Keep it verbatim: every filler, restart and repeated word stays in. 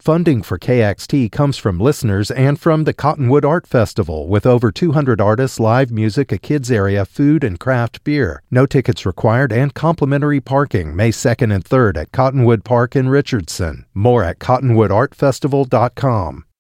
Funding for K X T comes from listeners and from the Cottonwood Art Festival, with over two hundred artists, live music, a kids area, food, and craft beer. No tickets required and complimentary parking May second and third at Cottonwood Park in Richardson. More at cottonwood art festival dot com.